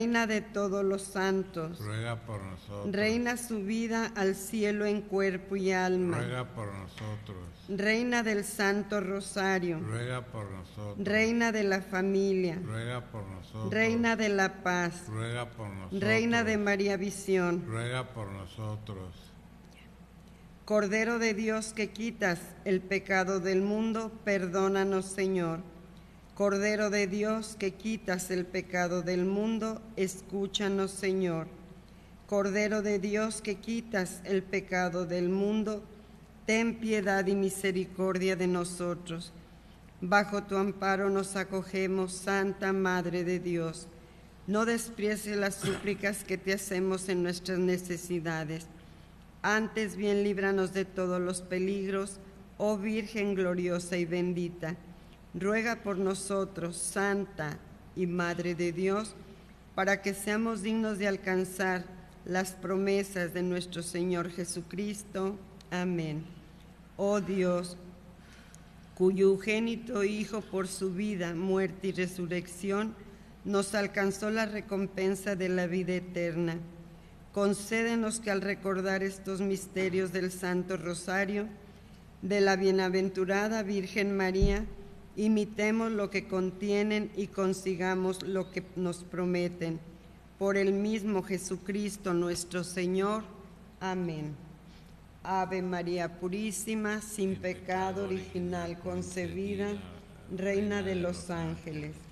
Reina de todos los santos, ruega por nosotros. Reina subida al cielo en cuerpo y alma, ruega por nosotros. Reina del Santo Rosario, ruega por nosotros. Reina de la familia, ruega por nosotros. Reina de la paz, ruega por nosotros. Reina de María Visión, ruega por nosotros. Cordero de Dios que quitas el pecado del mundo, perdónanos, Señor. Cordero de Dios que quitas el pecado del mundo, escúchanos, Señor. Cordero de Dios que quitas el pecado del mundo, ten piedad y misericordia de nosotros. Bajo tu amparo nos acogemos, Santa Madre de Dios. No desprecies las súplicas que te hacemos en nuestras necesidades. Antes bien líbranos de todos los peligros, oh Virgen gloriosa y bendita. Ruega por nosotros, Santa y Madre de Dios, para que seamos dignos de alcanzar las promesas de nuestro Señor Jesucristo. Amén. Oh Dios, cuyo unigénito Hijo por su vida, muerte y resurrección nos alcanzó la recompensa de la vida eterna, concédenos que al recordar estos misterios del Santo Rosario, de la bienaventurada Virgen María, imitemos lo que contienen y consigamos lo que nos prometen. Por el mismo Jesucristo nuestro Señor. Amén. Ave María Purísima, sin pecado original concebida, Reina de los ángeles.